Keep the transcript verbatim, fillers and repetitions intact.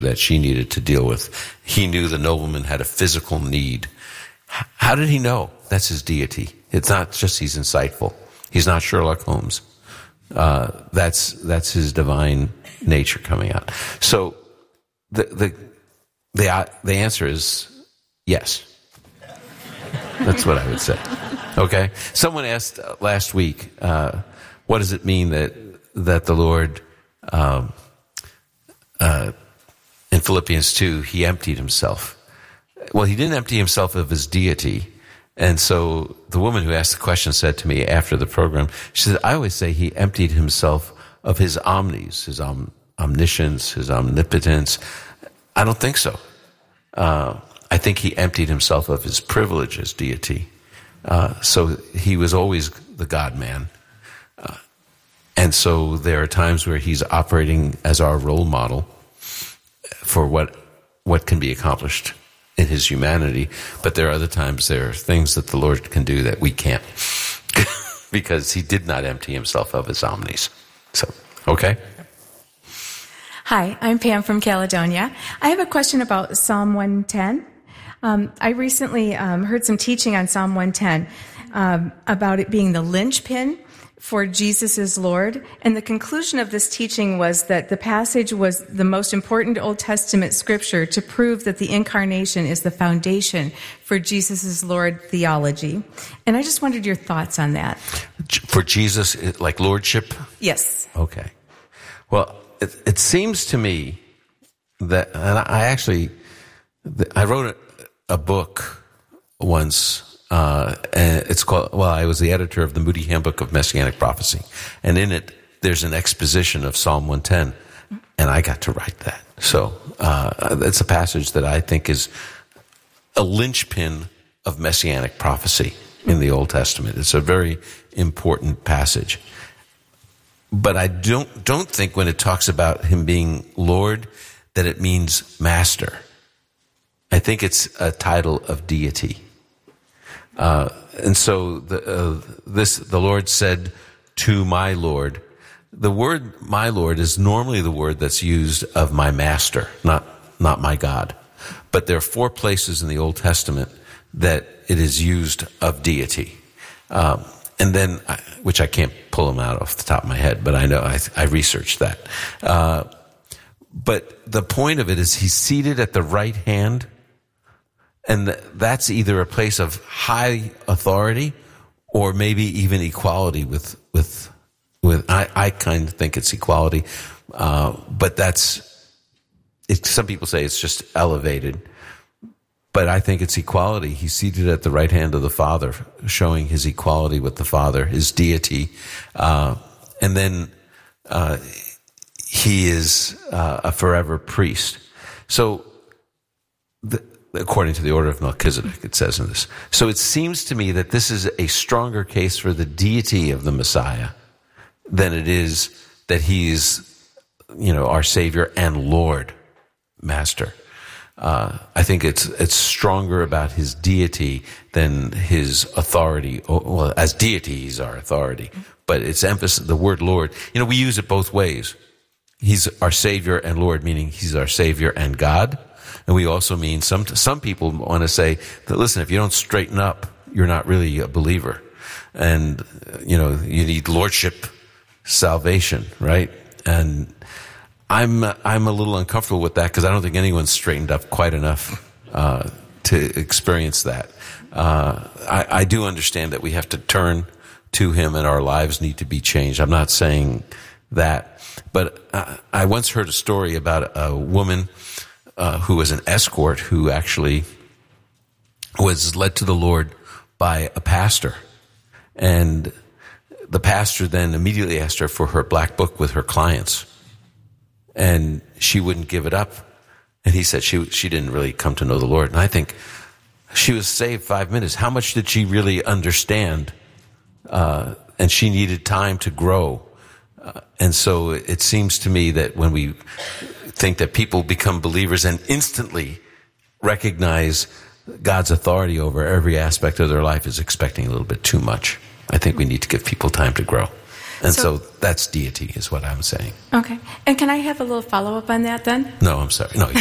that she needed to deal with. He knew the nobleman had a physical need. How did he know? That's his deity. It's not just he's insightful. He's not Sherlock Holmes. Uh, that's that's his divine nature coming out. So the the the uh, the answer is yes. That's what I would say. Okay. Someone asked last week, uh, what does it mean that that the Lord, um, uh, in Philippians two, he emptied himself? Well, he didn't empty himself of his deity. And so the woman who asked the question said to me after the program, she said, I always say he emptied himself of his omnis, his om- omniscience, his omnipotence. I don't think so. Uh, I think he emptied himself of his privilege as deity. Uh, so he was always the God-man. Uh, and so there are times where he's operating as our role model for what what can be accomplished in his humanity. But there are other times there are things that the Lord can do that we can't because he did not empty himself of his omnis. So, okay? Hi, I'm Pam from Caledonia. I have a question about Psalm one ten. Um, I recently um, heard some teaching on Psalm one ten um, about it being the linchpin for Jesus is Lord. And the conclusion of this teaching was that the passage was the most important Old Testament scripture to prove that the incarnation is the foundation for Jesus is Lord theology. And I just wondered your thoughts on that. For Jesus, like lordship? Yes. Okay. Well, it, it seems to me that, and I actually, I wrote a, a book once. Uh, and it's called, well, I was the editor of the Moody Handbook of Messianic Prophecy. And in it, there's an exposition of Psalm one ten. And I got to write that. So, uh, it's a passage that I think is a linchpin of Messianic prophecy in the Old Testament. It's a very important passage. But I don't, don't think when it talks about him being Lord that it means master. I think it's a title of deity. Uh, and so the, uh, this, the Lord said to my Lord. The word my Lord is normally the word that's used of my master, not, not my God. But there are four places in the Old Testament that it is used of deity. Um, and then, I, which I can't pull them out off the top of my head, but I know I, I researched that. Uh, but the point of it is he's seated at the right hand. And that's either a place of high authority or maybe even equality with, with, with, I, I kind of think it's equality. Uh, but that's, it, some people say it's just elevated, but I think it's equality. He's seated at the right hand of the Father, showing his equality with the Father, his deity. Uh, and then, uh, he is, uh, a forever priest. So, the, according to the order of Melchizedek, it says in this. So it seems to me that this is a stronger case for the deity of the Messiah than it is that he's, you know, our Savior and Lord, Master. Uh, I think it's it's stronger about his deity than his authority. Well, as deity, he's our authority. But it's emphasis, the word Lord, you know, we use it both ways. He's our Savior and Lord, meaning he's our Savior and God. And we also mean some, some people want to say that, listen, if you don't straighten up, you're not really a believer. And, you know, you need lordship salvation, right? And I'm, I'm a little uncomfortable with that because I don't think anyone's straightened up quite enough, uh, to experience that. Uh, I, I do understand that we have to turn to him and our lives need to be changed. I'm not saying that, but I, I once heard a story about a woman Uh, who was an escort who actually was led to the Lord by a pastor. And the pastor then immediately asked her for her black book with her clients. And she wouldn't give it up. And he said she she didn't really come to know the Lord. And I think she was saved five minutes. How much did she really understand? Uh, and she needed time to grow. Uh, and so it seems to me that when we think that people become believers and instantly recognize God's authority over every aspect of their life is expecting a little bit too much. I think we need to give people time to grow. And so, so that's deity, is what I'm saying. Okay. And can I have a little follow-up on that then? No, I'm sorry. No.